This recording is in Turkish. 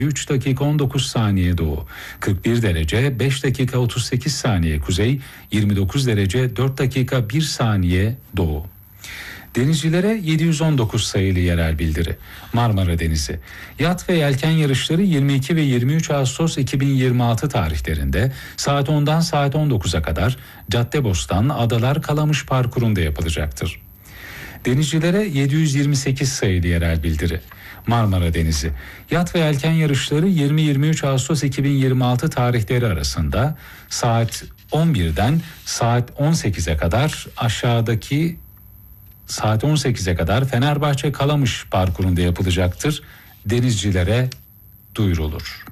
3 dakika 19 saniye doğu, 41 derece 5 dakika 38 saniye kuzey, 29 derece 4 dakika 1 saniye doğu. Denizcilere 719 sayılı yerel bildiri. Marmara Denizi. Yat ve yelken yarışları 22 ve 23 Ağustos 2026 tarihlerinde saat 10'dan saat 19'a kadar Caddebostan Adalar Kalamış parkurunda yapılacaktır. Denizcilere 728 sayılı yerel bildiri. Marmara Denizi. Yat ve yelken yarışları 20-23 Ağustos 2026 tarihleri arasında saat 11'den saat 18'e kadar aşağıdaki saat 18'e kadar Fenerbahçe Kalamış parkurunda yapılacaktır. Denizcilere duyurulur.